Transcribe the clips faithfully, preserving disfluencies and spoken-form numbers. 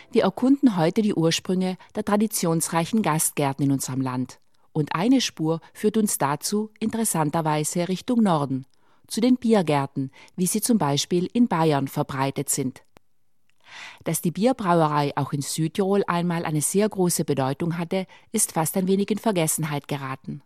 Wir erkunden heute die Ursprünge der traditionsreichen Gastgärten in unserem Land. Und eine Spur führt uns dazu interessanterweise Richtung Norden, zu den Biergärten, wie sie zum Beispiel in Bayern verbreitet sind. Dass die Bierbrauerei auch in Südtirol einmal eine sehr große Bedeutung hatte, ist fast ein wenig in Vergessenheit geraten.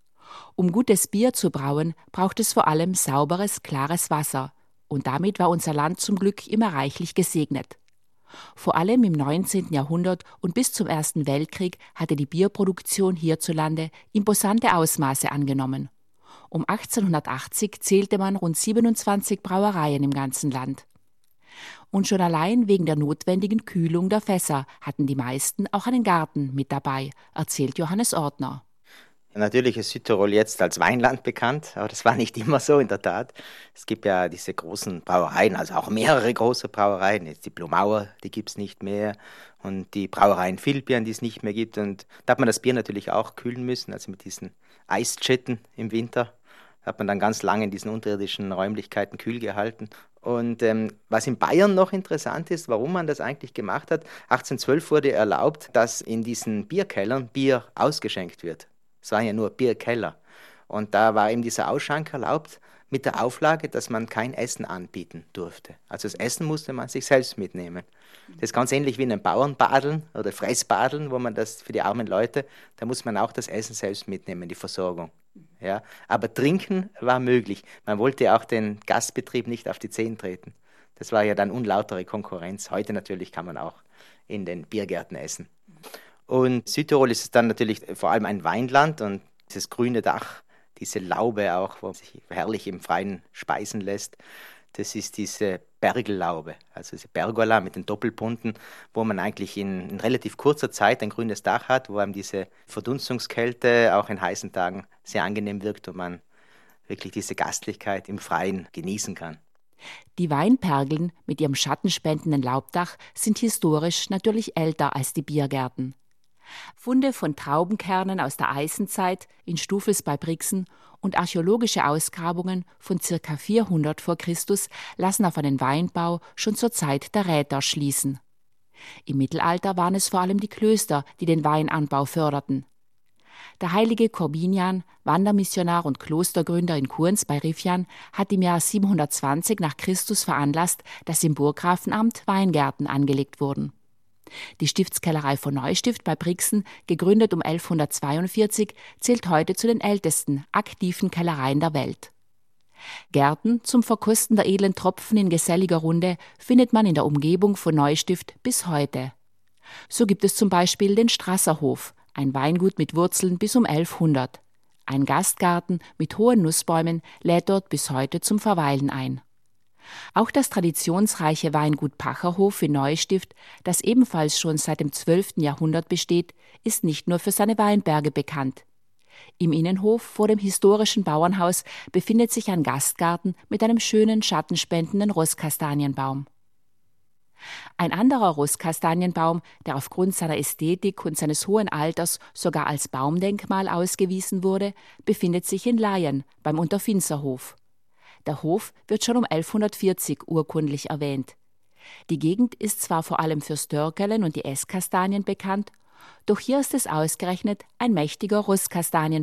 Um gutes Bier zu brauen, braucht es vor allem sauberes, klares Wasser. Und damit war unser Land zum Glück immer reichlich gesegnet. Vor allem im neunzehnten Jahrhundert und bis zum Ersten Weltkrieg hatte die Bierproduktion hierzulande imposante Ausmaße angenommen. Um achtzehnhundertachtzig zählte man rund siebenundzwanzig Brauereien im ganzen Land. Und schon allein wegen der notwendigen Kühlung der Fässer hatten die meisten auch einen Garten mit dabei, erzählt Johannes Ortner. Natürlich ist Südtirol jetzt als Weinland bekannt, aber das war nicht immer so in der Tat. Es gibt ja diese großen Brauereien, also auch mehrere große Brauereien. Jetzt die Blumauer, die gibt es nicht mehr, und die Brauereien Vilbjan, die es nicht mehr gibt. Und da hat man das Bier natürlich auch kühlen müssen, also mit diesen Eisjetten im Winter. Da hat man dann ganz lange in diesen unterirdischen Räumlichkeiten kühl gehalten. Und ähm, was in Bayern noch interessant ist, warum man das eigentlich gemacht hat: achtzehnhundertzwölf wurde erlaubt, dass in diesen Bierkellern Bier ausgeschenkt wird. Es waren ja nur Bierkeller. Und da war eben dieser Ausschank erlaubt, mit der Auflage, dass man kein Essen anbieten durfte. Also das Essen musste man sich selbst mitnehmen. Das ist ganz ähnlich wie in einem Bauernbadeln oder Fressbadeln, wo man das für die armen Leute, da muss man auch das Essen selbst mitnehmen, die Versorgung. Ja, aber trinken war möglich. Man wollte auch den Gastbetrieb nicht auf die Zehen treten. Das war ja dann unlautere Konkurrenz. Heute natürlich kann man auch in den Biergärten essen. Und Südtirol ist es dann natürlich vor allem ein Weinland, und dieses grüne Dach, diese Laube auch, wo sich herrlich im Freien speisen lässt, das ist diese Bergellaube, also diese Pergola mit den Doppelpunten, wo man eigentlich in, in relativ kurzer Zeit ein grünes Dach hat, wo einem diese Verdunstungskälte auch in heißen Tagen sehr angenehm wirkt und man wirklich diese Gastlichkeit im Freien genießen kann. Die Weinpergeln mit ihrem schattenspendenden Laubdach sind historisch natürlich älter als die Biergärten. Funde von Traubenkernen aus der Eisenzeit in Stufels bei Brixen und archäologische Ausgrabungen von ca. vierhundert vor Christus lassen auf einen Weinbau schon zur Zeit der Räter schließen. Im Mittelalter waren es vor allem die Klöster, die den Weinanbau förderten. Der heilige Korbinian, Wandermissionar und Klostergründer in Kurns bei Rifjan, hat im Jahr siebenhundertzwanzig nach Christus veranlasst, dass im Burggrafenamt Weingärten angelegt wurden. Die Stiftskellerei von Neustift bei Brixen, gegründet um elfhundertzweiundvierzig, zählt heute zu den ältesten aktiven Kellereien der Welt. Gärten zum Verkosten der edlen Tropfen in geselliger Runde findet man in der Umgebung von Neustift bis heute. So gibt es zum Beispiel den Strasserhof, ein Weingut mit Wurzeln bis um elfhundert. Ein Gastgarten mit hohen Nussbäumen lädt dort bis heute zum Verweilen ein. Auch das traditionsreiche Weingut Pacherhof in Neustift, das ebenfalls schon seit dem zwölften Jahrhundert besteht, ist nicht nur für seine Weinberge bekannt. Im Innenhof vor dem historischen Bauernhaus befindet sich ein Gastgarten mit einem schönen schattenspendenden Rosskastanienbaum. Ein anderer Rosskastanienbaum, der aufgrund seiner Ästhetik und seines hohen Alters sogar als Baumdenkmal ausgewiesen wurde, befindet sich in Laien beim Unterfinzerhof. Der Hof wird schon um elfhundertvierzig urkundlich erwähnt. Die Gegend ist zwar vor allem für Störkelen und die Esskastanien bekannt, doch hier ist es ausgerechnet ein mächtiger Rosskastanienbaum